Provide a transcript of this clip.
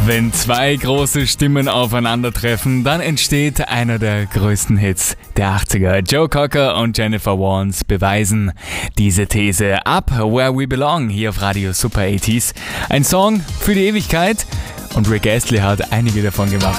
Wenn zwei große Stimmen aufeinandertreffen, dann entsteht einer der größten Hits der 80er. Joe Cocker und Jennifer Warnes beweisen diese These. Up Where We Belong hier auf Radio Super 80s. Ein Song für die Ewigkeit und Rick Astley hat einige davon gemacht.